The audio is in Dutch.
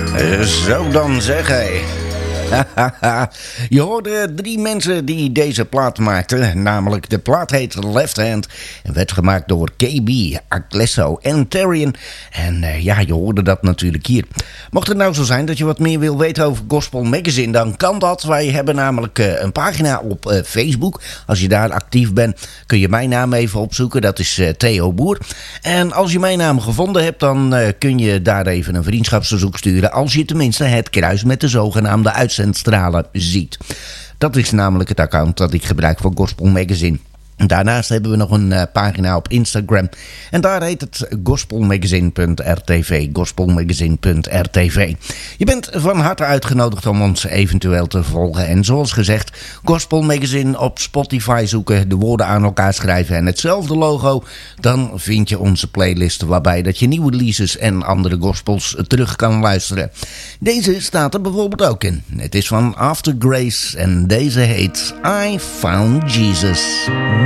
Zo dan zeg hij. Je hoorde 3 mensen die deze plaat maakten. Namelijk de plaat heet Left Hand. En werd gemaakt door KB, Aclesso en Terrian. En ja, je hoorde dat natuurlijk hier. Mocht het nou zo zijn dat je wat meer wil weten over Gospel Magazine, dan kan dat. Wij hebben namelijk een pagina op Facebook. Als je daar actief bent, kun je mijn naam even opzoeken. Dat is Theo Boer. En als je mijn naam gevonden hebt, dan kun je daar even een vriendschapsverzoek sturen. Als je tenminste het kruis met de zogenaamde uitzendstralen ziet. Dat is namelijk het account dat ik gebruik voor Gospel Magazine. Daarnaast hebben we nog een pagina op Instagram. En daar heet het gospelmagazine.rtv. Gospelmagazine.rtv. Je bent van harte uitgenodigd om ons eventueel te volgen. En zoals gezegd, Gospel Magazine op Spotify zoeken. De woorden aan elkaar schrijven en hetzelfde logo. Dan vind je onze playlist waarbij dat je nieuwe releases en andere gospels terug kan luisteren. Deze staat er bijvoorbeeld ook in. Het is van After Grace en deze heet I Found Jesus.